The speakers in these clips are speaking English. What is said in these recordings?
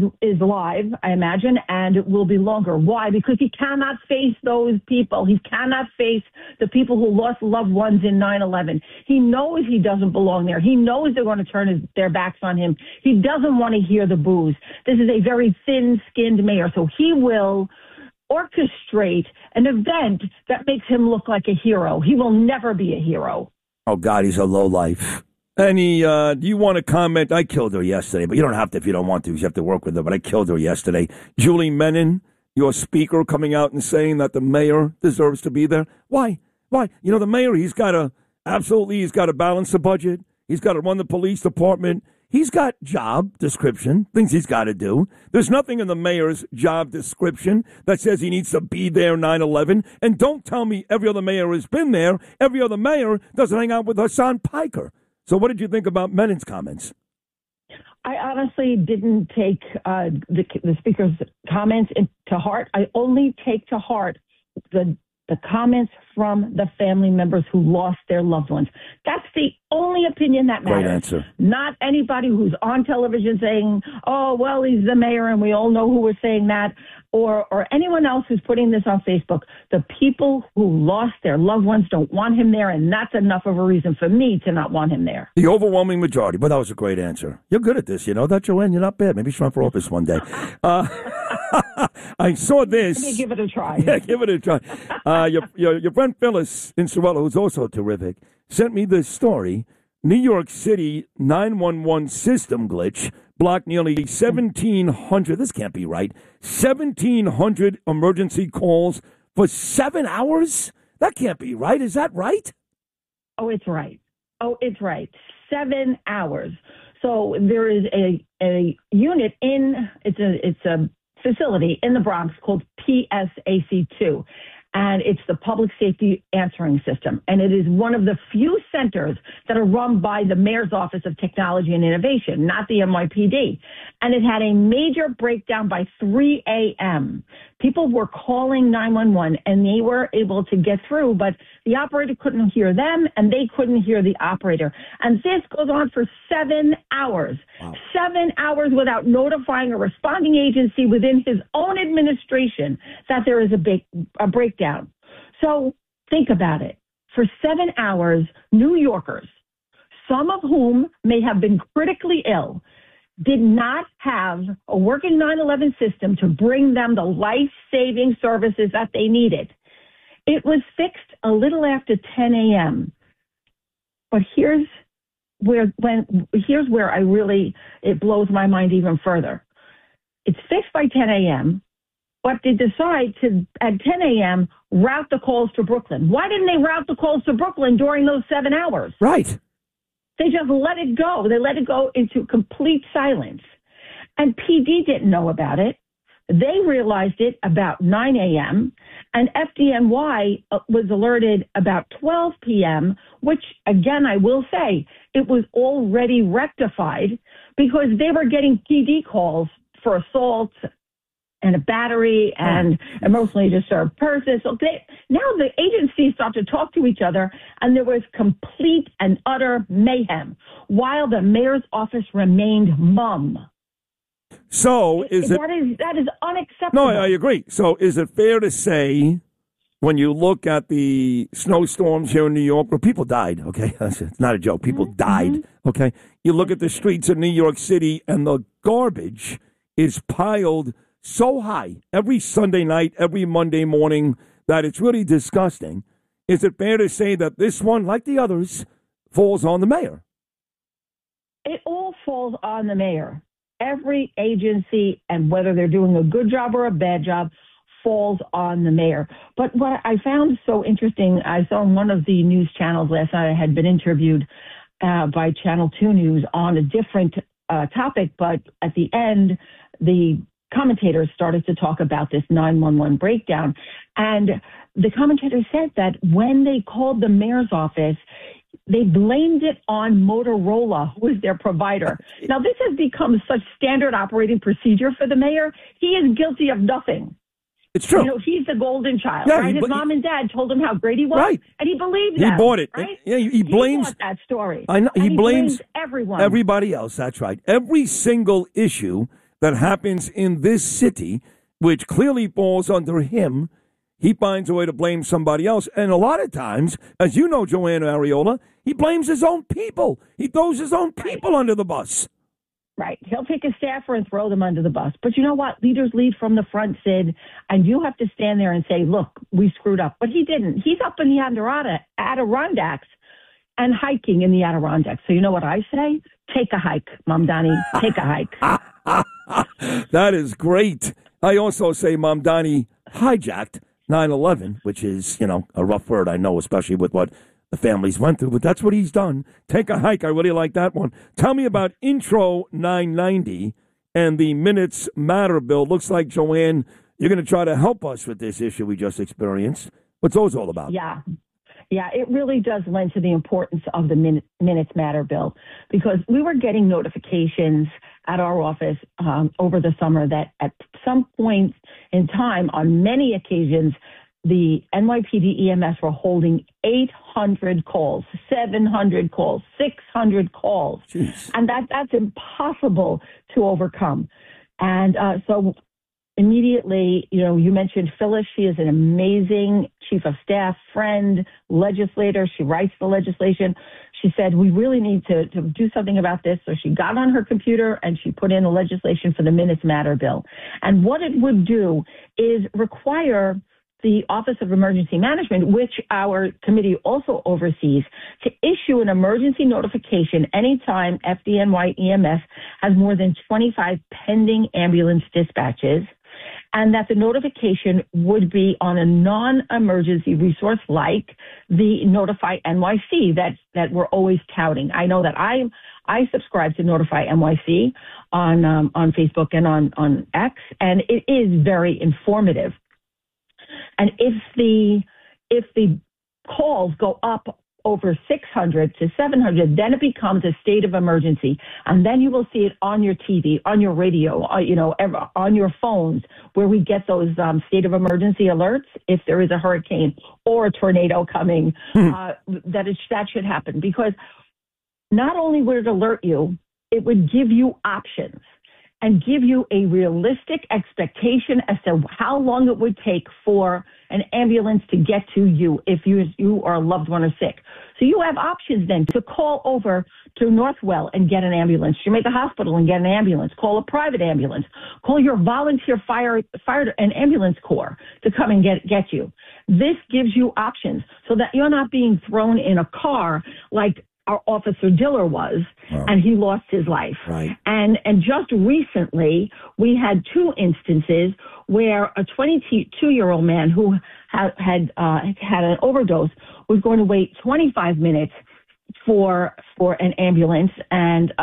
is live, I imagine, and it will be longer. Why? Because he cannot face those people. He cannot face the people who lost loved ones in 9/11. He knows he doesn't belong there. He knows they're going to turn their backs on him. He doesn't want to hear the boos. This is a very thin-skinned mayor, so he will orchestrate an event that makes him look like a hero. He will never be a hero. Oh, God, he's a lowlife. Any, do you want to comment? I killed her yesterday, but you don't have to if you don't want to, because you have to work with her, but I killed her yesterday. Julie Menin, your speaker, coming out and saying that the mayor deserves to be there. Why? You know, the mayor, he's got to balance the budget. He's got to run the police department. He's got job description, things he's got to do. There's nothing in the mayor's job description that says he needs to be there 9/11. And don't tell me every other mayor has been there. Every other mayor doesn't hang out with Hassan Piker. So what did you think about Menin's comments? I honestly didn't take the speaker's comments to heart. I only take to heart the comments from the family members who lost their loved ones. That's the only opinion that matters. Great answer. Not anybody who's on television saying, oh, well, he's the mayor and we all know who was saying that, or anyone else who's putting this on Facebook. The people who lost their loved ones don't want him there, and that's enough of a reason for me to not want him there. The overwhelming majority. But that was a great answer. You're good at this, you know that, Joanne? You're not bad. Maybe you should run for office one day. I saw this. Let me give it a try. Yeah, give it a try. Your friend Phyllis in Sorella, who's also terrific, sent me this story. New York City 911 system glitch blocked nearly 1,700, this can't be right, 1,700 emergency calls for 7 hours? That can't be right. Is that right? Oh, it's right. 7 hours. So there is a unit it's a facility in the Bronx called PSAC2. And it's the Public Safety Answering System. And it is one of the few centers that are run by the Mayor's Office of Technology and Innovation, not the NYPD. And it had a major breakdown by 3 a.m. People were calling 911 and they were able to get through, but the operator couldn't hear them and they couldn't hear the operator. And this goes on for 7 hours. Wow. 7 hours without notifying a responding agency within his own administration that there is a breakdown. So think about it. For 7 hours, New Yorkers, some of whom may have been critically ill, did not have a working 911 system to bring them the life-saving services that they needed. It was fixed a little after 10 a.m. But here's where it blows my mind even further. It's fixed by 10 a.m., but they decide to, at 10 a.m., route the calls to Brooklyn. Why didn't they route the calls to Brooklyn during those 7 hours? Right. They just let it go. They let it go into complete silence. And PD didn't know about it. They realized it about 9 a.m., and FDNY was alerted about 12 p.m., which, again, I will say, it was already rectified because they were getting PD calls for assaults and a battery and emotionally disturbed person. So now the agencies start to talk to each other, and there was complete and utter mayhem while the mayor's office remained mum. So that is unacceptable. No, I agree. So is it fair to say, when you look at the snowstorms here in New York, where people died, okay? It's not a joke. People died, okay? You look at the streets of New York City, and the garbage is piled so high every Sunday night, every Monday morning, that it's really disgusting. Is it fair to say that this one, like the others, falls on the mayor? It all falls on the mayor. Every agency, and whether they're doing a good job or a bad job, falls on the mayor. But what I found so interesting, I saw on one of the news channels last night, I had been interviewed by Channel 2 News on a different topic, but at the end, the commentators started to talk about this 911 breakdown. And the commentator said that when they called the mayor's office, they blamed it on Motorola, who is their provider. Now, this has become such standard operating procedure for the mayor. He is guilty of nothing. It's true. You know, he's the golden child, yeah, right? His mom and dad told him how great he was, right. And he believed that. He bought it. Right? Yeah, he blames bought that story. I know, he blames everyone. Everybody else, that's right. Every single issue that happens in this city, which clearly falls under him, he finds a way to blame somebody else. And a lot of times, as you know, Joanna Ariola, he blames his own people. He throws his own people under the bus. Right. He'll take a staffer and throw them under the bus. But you know what? Leaders lead from the front, Sid, and you have to stand there and say, look, we screwed up. But he didn't. He's up in the Adirondacks and hiking in the Adirondacks. So you know what I say? Take a hike, Mamdani. Take a hike. That is great. I also say Mamdani hijacked 9/11, which is, a rough word, I know, especially with what the families went through, but that's what he's done. Take a hike. I really like that one. Tell me about Intro 990 and the Minutes Matter bill. Looks like, Joanne, you're going to try to help us with this issue we just experienced. What's those all about? Yeah, it really does lend to the importance of the Minutes Matter bill, because we were getting notifications at our office over the summer that at some point in time, on many occasions, the NYPD EMS were holding 800 calls, 700 calls, 600 calls. Jeez. And that's impossible to overcome. And so immediately, you mentioned Phyllis. She is an amazing chief of staff, friend, legislator. She writes the legislation. She said, we really need to do something about this. So she got on her computer and she put in the legislation for the Minutes Matter bill. And what it would do is require the Office of Emergency Management, which our committee also oversees, to issue an emergency notification anytime FDNY EMS has more than 25 pending ambulance dispatches, and that the notification would be on a non-emergency resource like the Notify NYC that we're always touting. I know that I subscribe to Notify NYC on Facebook and on X, and it is very informative. And if the calls go up over 600 to 700, then it becomes a state of emergency. And then you will see it on your TV, on your radio, on your phones, where we get those state of emergency alerts if there is a hurricane or a tornado coming, that should happen. Because not only would it alert you, it would give you options and give you a realistic expectation as to how long it would take for an ambulance to get to you if you or a loved one are sick. So you have options then to call over to Northwell and get an ambulance, Jamaica Hospital and get an ambulance, call a private ambulance, call your volunteer fire and ambulance corps to come and get you. This gives you options so that you're not being thrown in a car like our Officer Diller was, and he lost his life. Right. And just recently, we had two instances where a 22-year-old man who had an overdose was going to wait 25 minutes for an ambulance, and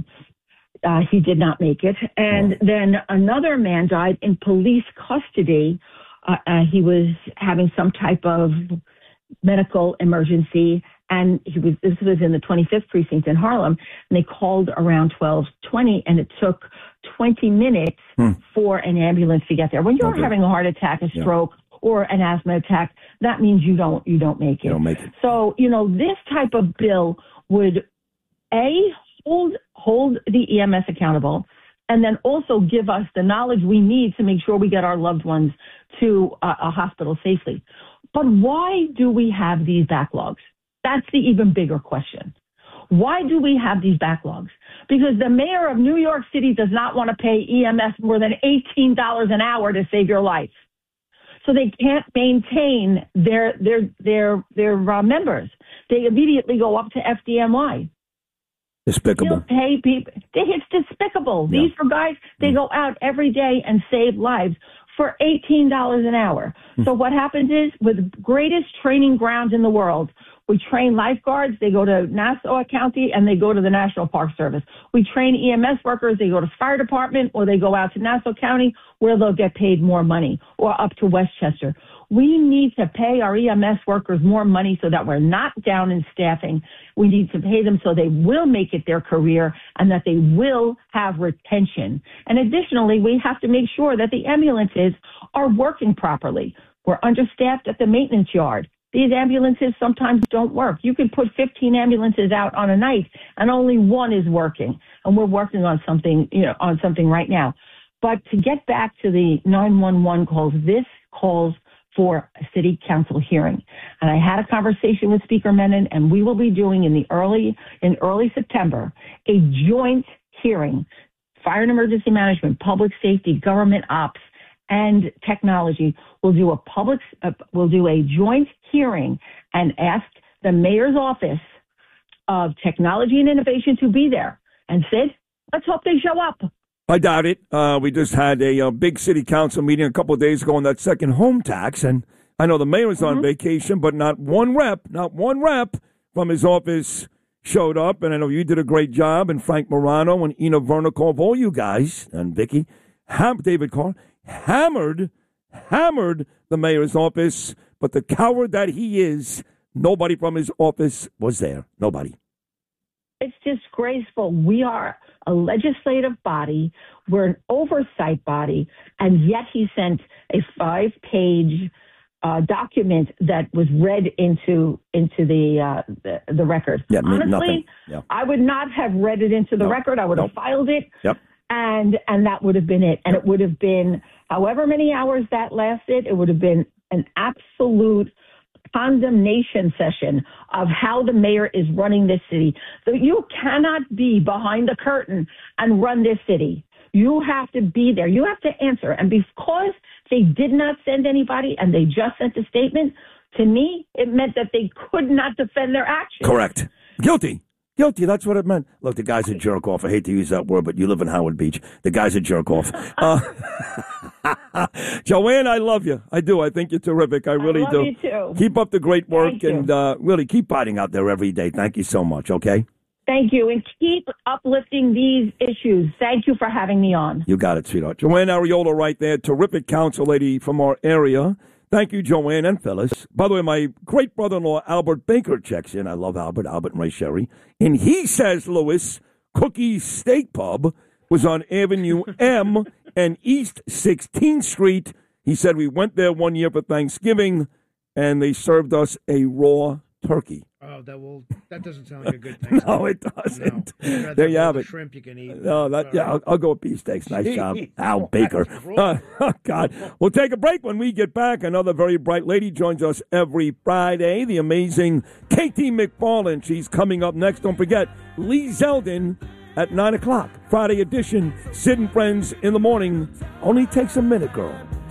he did not make it. And then another man died in police custody. He was having some type of medical emergency, and this was in the 25th precinct in Harlem, and they called around 12:20, and it took 20 minutes for an ambulance to get there. When you're having a heart attack, a stroke, or an asthma attack, that means you don't make it. You don't make it. So, this type of bill would hold the EMS accountable, and then also give us the knowledge we need to make sure we get our loved ones to a hospital safely. But why do we have these backlogs? That's the even bigger question. Why do we have these backlogs? Because the mayor of New York City does not want to pay EMS more than $18 an hour to save your life. So they can't maintain their members. They immediately go up to FDNY. Despicable. They'll pay people. It's despicable. Yeah. These are guys, they go out every day and save lives for $18 an hour. So what happens is, with the greatest training grounds in the world, we train lifeguards, they go to Nassau County, and they go to the National Park Service. We train EMS workers, they go to fire department, or they go out to Nassau County, where they'll get paid more money, or up to Westchester. We need to pay our EMS workers more money so that we're not down in staffing. We need to pay them so they will make it their career and that they will have retention. And additionally, we have to make sure that the ambulances are working properly. We're understaffed at the maintenance yard. These ambulances sometimes don't work. You can put 15 ambulances out on a night and only one is working. And we're working on something, right now. But to get back to the 911 calls, this calls for a city council hearing. And I had a conversation with Speaker Menon, and we will be doing in early September a joint hearing, fire and emergency management, public safety, government ops, and technology. We'll do a joint hearing and ask the mayor's office of technology and innovation to be there. And Sid, let's hope they show up. I doubt it. We just had a big city council meeting a couple of days ago on that second home tax, and I know the mayor was on vacation, but not one rep from his office showed up, and I know you did a great job, and Frank Morano and Ina Vernikov, all you guys, and Vicky, David Carr, hammered the mayor's office, but the coward that he is, nobody from his office was there. Nobody. It's disgraceful. We are a legislative body. We're an oversight body, and yet he sent a 5-page document that was read into the record. Yeah, honestly, yeah. I would not have read it into the record. I would have filed it, and that would have been it. And it would have been however many hours that lasted. It would have been an absolute condemnation session of how the mayor is running this city. So you cannot be behind the curtain and run this city. You have to be there. You have to answer. And because they did not send anybody and they just sent a statement, to me, it meant that they could not defend their actions. Correct. Guilty. That's what it meant. Look, the guy's a jerk off. I hate to use that word, but you live in Howard Beach. The guy's a jerk off. Joanne, I love you. I do. I think you're terrific. I really do. I love you too. Keep up the great work. Thank you. And really keep fighting out there every day. Thank you so much, okay? Thank you. And keep uplifting these issues. Thank you for having me on. You got it, sweetheart. Joanne Ariola right there. Terrific council lady from our area. Thank you, Joanne and Phyllis. By the way, my great brother-in-law, Albert Baker, checks in. I love Albert and Ray Sherry. And he says, Lewis, Cookie's Steak Pub was on Avenue M and East 16th Street. He said we went there one year for Thanksgiving, and they served us a raw turkey. Oh, that doesn't sound like a good thing. No, it doesn't. No. There you have it. Shrimp you can eat. No, I'll go with beefsteaks. Nice job, Al Baker. Oh, God. We'll take a break. When we get back, another very bright lady joins us every Friday, the amazing Katie McFarland. She's coming up next. Don't forget, Lee Zeldin at 9 o'clock. Friday edition, Sid and Friends in the morning. Only takes a minute, girl.